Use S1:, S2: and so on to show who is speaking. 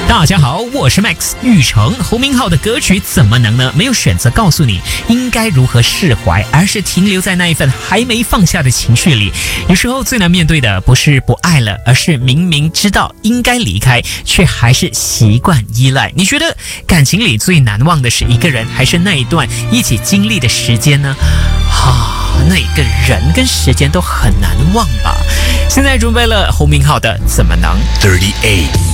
S1: 大家好，我是 Max 玉成。侯明昊的歌曲怎么能呢？没有选择告诉你应该如何释怀，而是停留在那一份还没放下的情绪里。有时候最难面对的不是不爱了，而是明明知道应该离开，却还是习惯依赖。你觉得感情里最难忘的是一个人，还是那一段一起经历的时间呢？那一个人跟时间都很难忘吧。现在准备了侯明昊的怎么能
S2: 38